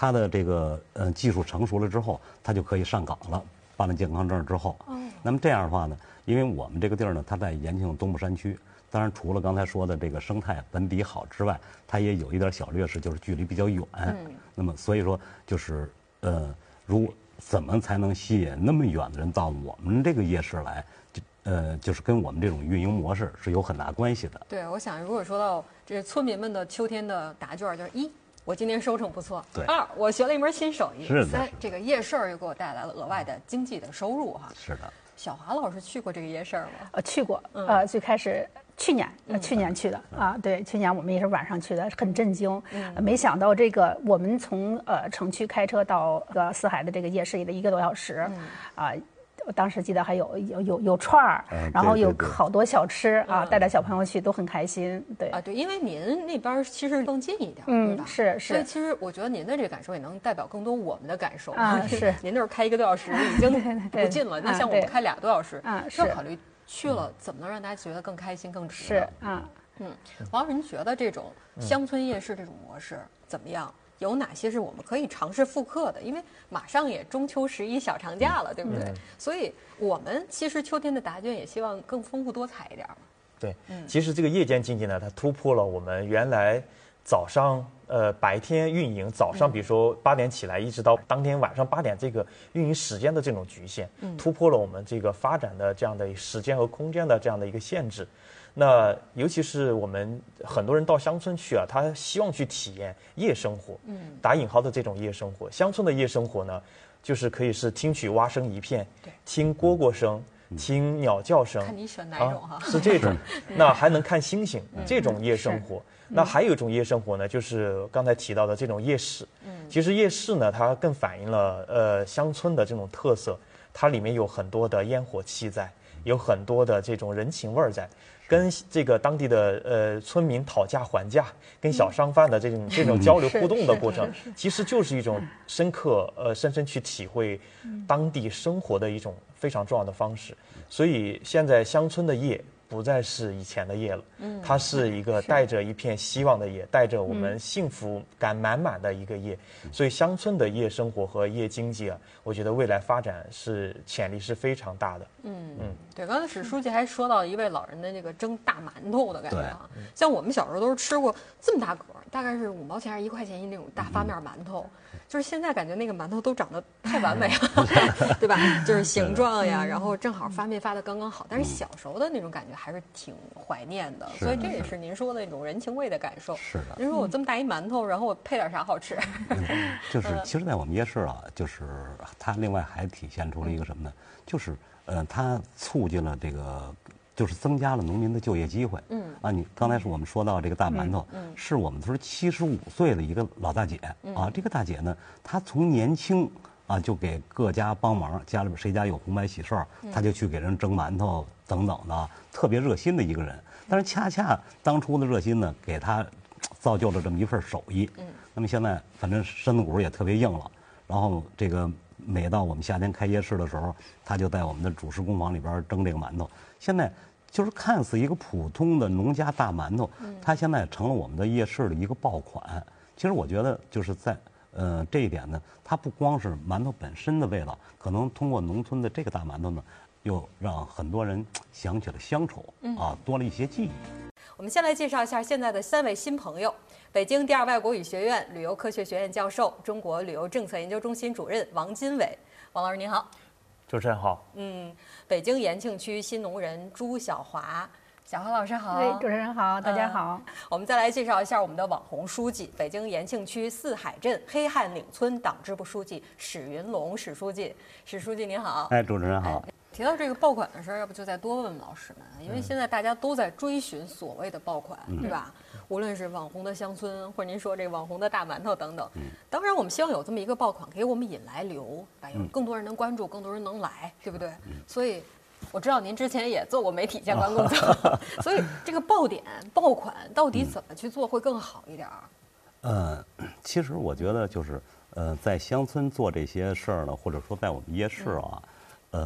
他的这个技术成熟了之后，他就可以上岗了。办了健康证之后，那么这样的话呢，因为我们这个地儿呢，它在延庆东部山区，当然除了刚才说的这个生态本底好之外，它也有一点小劣势，就是距离比较远。那么所以说就是如果怎么才能吸引那么远的人到我们这个夜市来？就是跟我们这种运营模式是有很大关系的。 对，我想如果说到这村民们的秋天的答卷，就是一，我今年收成不错； 对， 二，我学了一门新手艺； 是的， 三，这个夜市又给我带来了额外的经济的收入哈。 是的。 小华老师去过这个夜市吗？ 去过，最开始去年去的啊，对，去年我们也是晚上去的，很震惊，没想到这个我们从城区开车到四海的这个夜市也得1个多小时，啊。我当时记得还有串儿，然后有好多小吃啊，带着小朋友去都很开心。对啊，对，因为您那边其实更近一点，对吧？ 是。 所以其实我觉得您的这个感受也能代表更多我们的感受啊。是， 您那儿开1个多小时已经不近了，那像我们开2个多小时， 是要考虑去了怎么能让大家觉得更开心、更值。 是王老师，您觉得这种乡村夜市这种模式怎么样？有哪些是我们可以尝试复刻的？因为马上也中秋11小长假了，对不对？所以我们其实秋天的答卷也希望更丰富多彩一点嘛。 对，其实这个夜间经济呢，它突破了我们原来早上白天运营，早上比如说8点起来，一直到当天晚上8点这个运营时间的这种局限，突破了我们这个发展的这样的时间和空间的这样的一个限制。那尤其是我们很多人到乡村去啊，他希望去体验夜生活，打引号的这种夜生活。乡村的夜生活呢，就是可以是听取蛙声一片，听蝈蝈声，听鸟叫声。 看你选哪种哈？ 是这种，那还能看星星，这种夜生活。那还有一种夜生活呢，就是刚才提到的这种夜市。其实夜市呢，它更反映了乡村的这种特色，它里面有很多的烟火气在，有很多的这种人情味儿在。跟这个当地的村民讨价还价，跟小商贩的这种交流互动的过程，其实就是一种深深去体会当地生活的一种非常重要的方式。所以现在乡村的夜不再是以前的夜了，它是一个带着一片希望的夜，带着我们幸福感满满的一个夜。所以乡村的夜生活和夜经济啊，我觉得未来发展潜力是非常大的。 对，刚才史书记还说到一位老人的这个蒸大馒头的感觉啊，像我们小时候都是吃过这么大个，大概是5毛钱还是1块钱一那种大发面馒头，就是现在感觉那个馒头都长得太完美了，对吧？就是形状呀，然后正好发面发的刚刚好，但是小时候的那种感觉还是挺怀念的，所以这也是您说的那种人情味的感受。 是的。 您说我这么大一馒头，然后我配点啥好吃？ 就是其实，在我们夜市啊，就是它另外还体现出了一个什么呢？就是它促进了这个，就是增加了农民的就业机会。你刚才我们说到这个大馒头，是我们村75岁的一个老大姐啊。这个大姐呢，她从年轻啊就给各家帮忙，家里边谁家有红白喜事儿，她就去给人蒸馒头等等的，特别热心的一个人。但是恰恰当初的热心呢，给她造就了这么一份手艺。那么现在反正身子骨也特别硬了，然后这个每到我们夏天开夜市的时候，他就在我们的主食工坊里边蒸这个馒头。现在就是看似一个普通的农家大馒头，它现在成了我们的夜市的一个爆款。其实我觉得就是在这一点呢，它不光是馒头本身的味道，可能通过农村的这个大馒头呢，又让很多人想起了乡愁啊，多了一些记忆。 我们先来介绍一下现在的3位新朋友：北京第2外国语学院旅游科学学院教授、中国旅游政策研究中心主任王金伟。王老师您好。 主持人好。 北京延庆区新农人朱晓华。小华老师好。 主持人好，大家好。 我们再来介绍一下我们的网红书记，北京延庆区四海镇黑汉岭村党支部书记史云龙史书记。史书记您好。 主持人好。 提到这个爆款的事儿，要不就再多问问老师们，因为现在大家都在追寻所谓的爆款，对吧？无论是网红的乡村，或者您说这个网红的大馒头等等。当然，我们希望有这么一个爆款，给我们引来流，有更多人能关注，更多人能来，对不对？所以，我知道您之前也做过媒体相关工作，所以这个爆款到底怎么去做会更好一点？ 其实我觉得就是在乡村做这些事儿呢，或者说在我们夜市啊，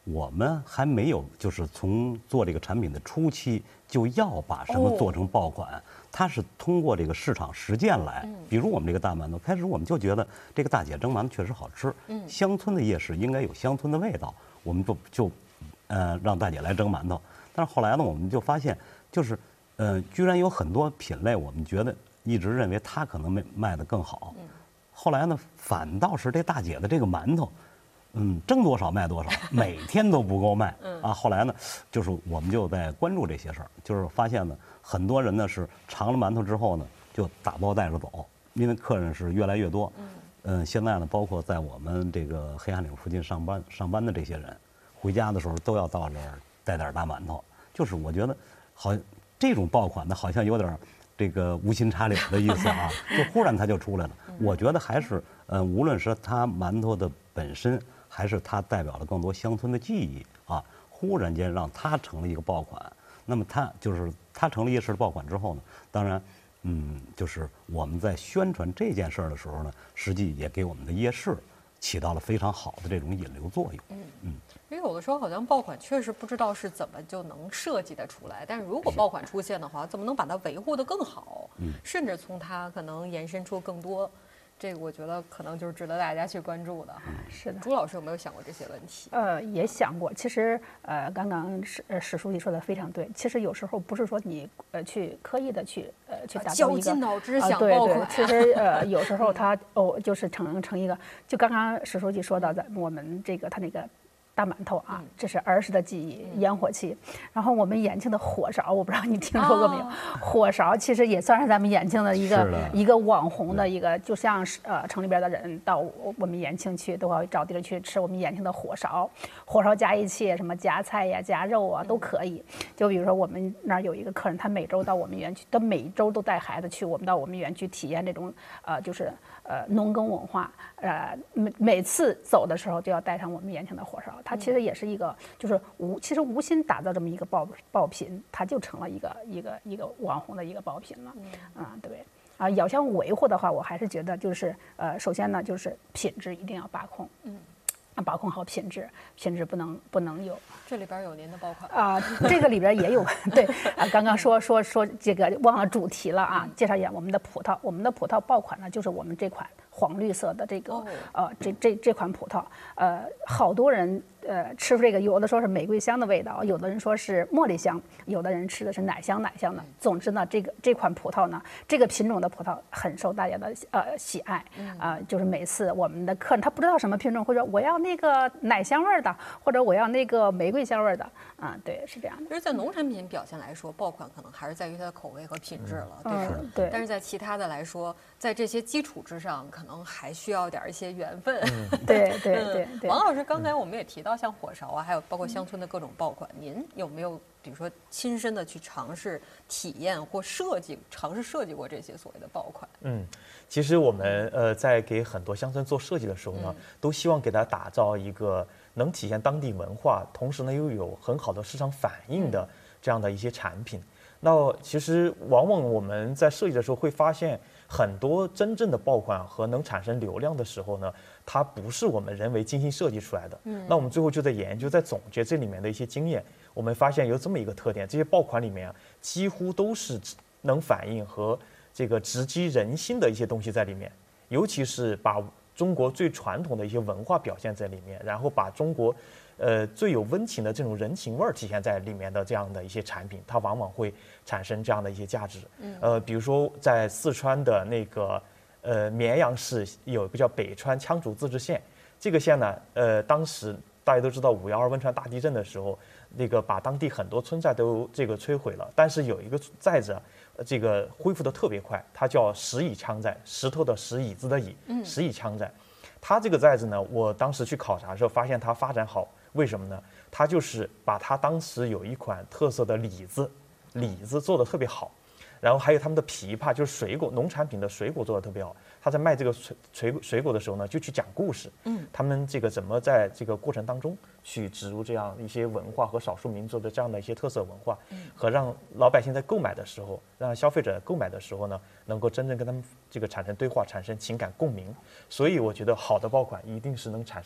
我们还没有就是从做这个产品的初期就要把什么做成爆款，它是通过这个市场实践来。比如我们这个大馒头，开始我们就觉得这个大姐蒸馒头确实好吃，乡村的夜市应该有乡村的味道，我们就让大姐来蒸馒头。但是后来呢，我们就发现就是居然有很多品类，我们觉得一直认为它可能卖得更好。后来呢，反倒是这大姐的这个馒头，蒸多少卖多少，每天都不够卖。后来呢，就是我们就在关注这些事儿，就是发现呢，很多人呢是尝了馒头之后呢，就打包带着走，因为客人是越来越多。现在呢，包括在我们这个黑汉岭附近上班的这些人，回家的时候都要到这儿带点大馒头。就是我觉得，好这种爆款呢，好像有点这个无心插柳的意思啊，就忽然它就出来了。我觉得还是无论是它馒头的本身，还是它代表了更多乡村的记忆啊，忽然间让它成了一个爆款。那么它成了夜市的爆款之后呢，当然，就是我们在宣传这件事儿的时候呢，实际也给我们的夜市起到了非常好的这种引流作用。 因为有的时候好像爆款确实不知道是怎么就能设计得出来，但是如果爆款出现的话，怎么能把它维护得更好，甚至从它可能延伸出更多，这个我觉得可能就是值得大家去关注的。 是的， 朱老师有没有想过这些问题？ 也想过。其实刚刚史书记说的非常对。其实有时候不是说你去刻意的去打造一个绞尽脑汁想对爆款。 其实有时候它就是成一个，就刚刚史书记说到的，我们这个他那个大馒头啊，这是儿时的记忆，烟火气。然后我们延庆的火烧，我不知道你听说过没有？火烧其实也算是咱们延庆的一个网红的一个，就像是城里边的人到我们延庆去，都要找地儿去吃我们延庆的火烧。火烧加一切，什么夹菜呀、夹肉啊都可以。就比如说我们那儿有一个客人，他每周到我们园区，他每周都带孩子去我们园区体验这种就是农耕文化。每次走的时候就要带上我们延庆的火烧。它其实也是一个，就是其实无心打造这么一个爆品，它就成了一个网红的一个爆品了。对。要想维护的话，我还是觉得就是首先呢，就是品质一定要把控。把控好品质不能有。 这里边有您的爆款这个里边也有对刚刚说这个忘了主题了啊，介绍一下我们的葡萄。我们的葡萄爆款呢，就是我们这款黄绿色的这个这款葡萄。好多人吃这个，有的说是玫瑰香的味道，有的人说是茉莉香，有的人吃的是奶香的。总之呢，这款葡萄呢，这个品种的葡萄很受大家的喜爱。就是每次我们的客人他不知道什么品种，会说我要那个奶香味的，或者我要那个玫瑰香味的。对，是这样的。 就是在农产品表现来说，爆款可能还是在于它的口味和品质了，对吧？ 对。 但是在其他的来说，在这些基础之上，可能还需要点一些缘分。 对。 王老师，刚才我们也提到像火烧啊，还有包括乡村的各种爆款，您有没有比如说亲身的去尝试体验或尝试设计过这些所谓的爆款？ 其实我们在给很多乡村做设计的时候呢，都希望给它打造一个能体现当地文化，同时呢又有很好的市场反应的这样的一些产品。那其实往往我们在设计的时候会发现，很多真正的爆款和能产生流量的时候呢，它不是我们人为精心设计出来的。那我们最后就在研究、在总结这里面的一些经验，我们发现有这么一个特点：这些爆款里面几乎都是能反映和这个直击人心的一些东西在里面，尤其是把中国最传统的一些文化表现在里面，然后把中国最有温情的这种人情味儿体现在里面的这样的一些产品，它往往会产生这样的一些价值。比如说在四川的那个绵阳市有一个叫北川羌族自治县，这个县呢，当时大家都知道5.12汶川大地震的时候，那个把当地很多村寨都这个摧毁了，但是有一个寨子，这个恢复的特别快，它叫石椅羌寨，石头的石，椅子的椅，石椅羌寨。它这个寨子呢，我当时去考察的时候发现它发展好，为什么呢？它就是把它当时有一款特色的李子做得特别好，然后还有他们的枇杷，就是水果农产品的水果做得特别好。他在卖这个水果的时候呢，就去讲故事，他们这个怎么在这个过程当中去植入这样一些文化和少数民族的这样的一些特色文化，和让老百姓在购买的时候，让消费者购买的时候呢，能够真正跟他们这个产生对话，产生情感共鸣。所以我觉得好的爆款一定是能产生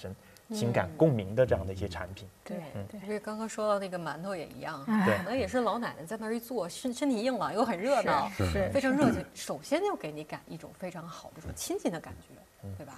情感共鸣的这样的一些产品。 对， 因为刚刚说到那个馒头也一样， 对可能也是老奶奶在那儿一坐，身体硬朗又很热闹， 是非常热情，首先就给你一种非常好的这种亲近的感觉，对吧？